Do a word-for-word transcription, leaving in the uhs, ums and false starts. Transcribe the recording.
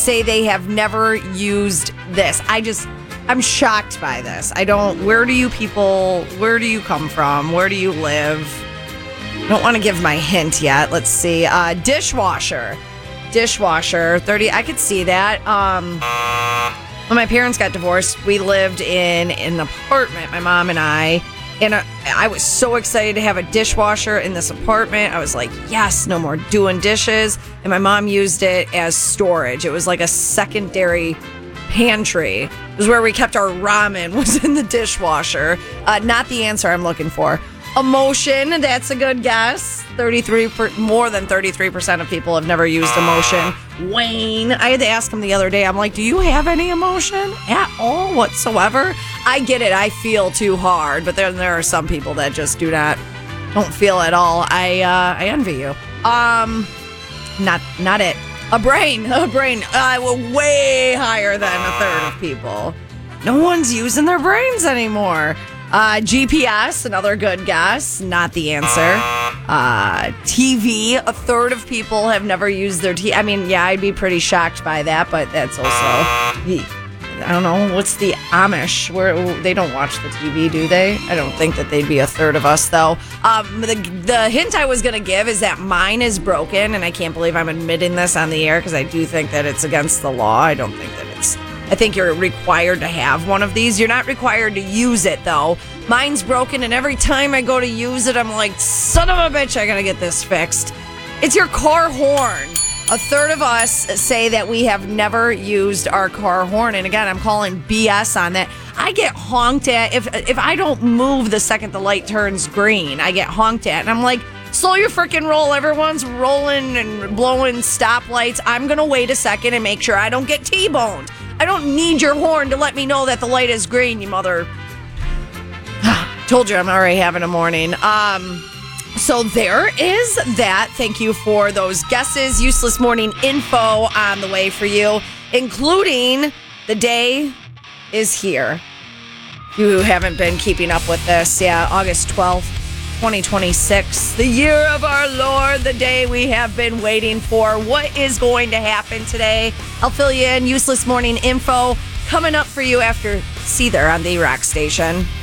say they have never used this. I just, I'm shocked by this. I don't, where do you people, where do you come from? Where do you live? I don't want to give my hint yet. Let's see. Uh, dishwasher. Dishwasher. thirty, I could see that. Um, when my parents got divorced, we lived in an apartment, my mom and I. And I, I was so excited to have a dishwasher in this apartment. I was like, yes, no more doing dishes. And my mom used it as storage. It was like a secondary pantry. It was where we kept our ramen, was in the dishwasher. Uh, not the answer I'm looking for. Emotion, that's a good guess. thirty-three per, more than thirty-three percent of people have never used emotion. Wayne, I had to ask him the other day. I'm like, do you have any emotion at all whatsoever? I get it. I feel too hard, but then there are some people that just do not, don't feel at all. I uh, I envy you. Um, not not it. A brain, a brain. Uh, way higher than a third of people. No one's using their brains anymore. Uh, G P S, another good guess. Not the answer. Uh, T V, a third of people have never used their T V. I mean, yeah, I'd be pretty shocked by that, but that's also, I don't know, what's the Amish? Where they don't watch the T V, do they? I don't think that they'd be a third of us, though. Um, the, the hint I was going to give is that mine is broken, and I can't believe I'm admitting this on the air because I do think that it's against the law. I don't think that it's... I think you're required to have one of these. You're not required to use it, though. Mine's broken, and every time I go to use it, I'm like, son of a bitch, I gotta get this fixed. It's your car horn. A third of us say that we have never used our car horn. And again, I'm calling B S on that. I get honked at. If, if I don't move the second the light turns green, I get honked at. And I'm like, slow your freaking roll. Everyone's rolling and blowing stoplights. I'm going to wait a second and make sure I don't get T-boned. I don't need your horn to let me know that the light is green, you mother. Told you I'm already having a morning. Um, so there is that. Thank you for those guesses. Useless morning info on the way for you, including the day is here. You haven't been keeping up with this. Yeah, August twelfth, twenty twenty-six, the year of our Lord, the day we have been waiting for. What is going to happen today? I'll fill you in. Useless morning info coming up for you after Seether on the Rock Station.